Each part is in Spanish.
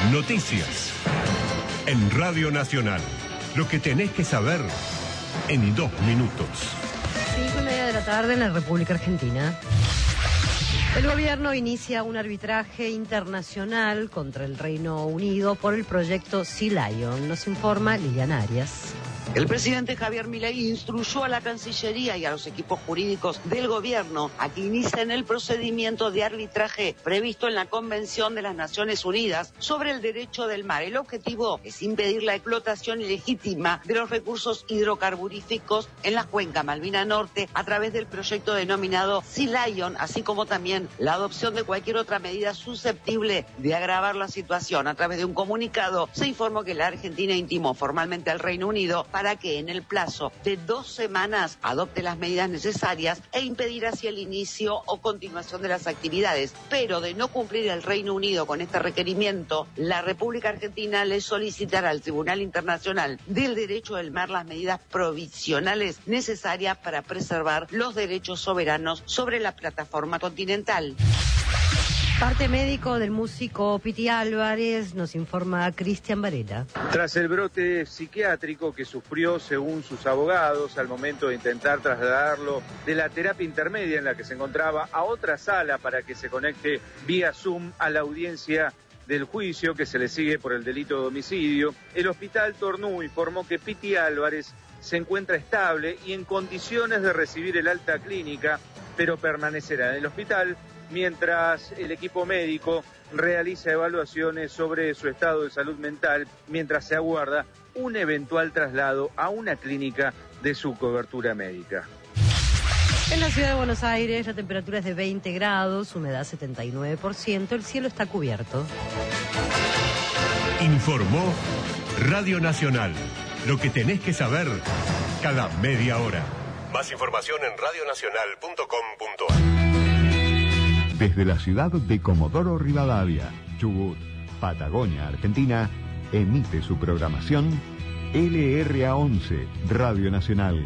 Noticias. En Radio Nacional. Lo que tenés que saber en 2 minutos. 5:30 de la tarde en la República Argentina. El gobierno inicia un arbitraje internacional contra el Reino Unido por el proyecto Sea Lion. Nos informa Liliana Arias. El presidente Javier Milei instruyó a la Cancillería y a los equipos jurídicos del gobierno a que inicien el procedimiento de arbitraje previsto en la Convención de las Naciones Unidas sobre el derecho del mar. El objetivo es impedir la explotación ilegítima de los recursos hidrocarburíficos en la cuenca Malvina Norte a través del proyecto denominado Sea Lion, así como también la adopción de cualquier otra medida susceptible de agravar la situación. A través de un comunicado se informó que la Argentina intimó formalmente al Reino Unido para que en el plazo de 2 semanas adopte las medidas necesarias e impedir así el inicio o continuación de las actividades. Pero de no cumplir el Reino Unido con este requerimiento, la República Argentina le solicitará al Tribunal Internacional del Derecho del Mar las medidas provisionales necesarias para preservar los derechos soberanos sobre la plataforma continental. Parte médico del músico Piti Álvarez, nos informa Cristian Varela. Tras el brote psiquiátrico que sufrió, según sus abogados, al momento de intentar trasladarlo de la terapia intermedia en la que se encontraba a otra sala para que se conecte vía Zoom a la audiencia del juicio que se le sigue por el delito de homicidio, el hospital Tornú informó que Piti Álvarez se encuentra estable y en condiciones de recibir el alta clínica, pero permanecerá en el hospital mientras el equipo médico realiza evaluaciones sobre su estado de salud mental, mientras se aguarda un eventual traslado a una clínica de su cobertura médica. En la ciudad de Buenos Aires la temperatura es de 20 grados, humedad 79%, el cielo está cubierto. Informó Radio Nacional. Lo que tenés que saber cada media hora. Más información en radionacional.com.ar. Desde la ciudad de Comodoro Rivadavia, Chubut, Patagonia, Argentina, emite su programación LRA11, Radio Nacional.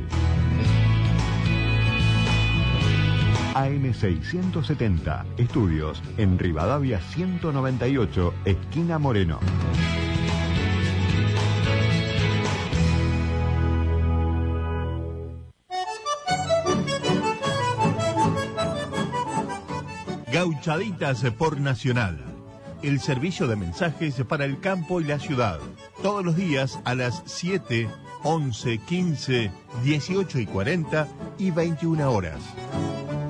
AM670, estudios en Rivadavia 198, esquina Moreno. Gauchaditas por Nacional, el servicio de mensajes para el campo y la ciudad, todos los días a las 7, 11, 15, 18 y 40 y 21 horas.